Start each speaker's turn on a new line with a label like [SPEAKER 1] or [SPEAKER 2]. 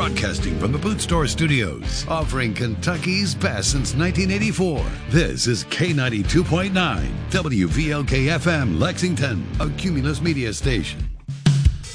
[SPEAKER 1] Broadcasting from the Boot Store Studios, offering Kentucky's best since 1984. This is K92.9, WVLK-FM, Lexington, a Cumulus media station.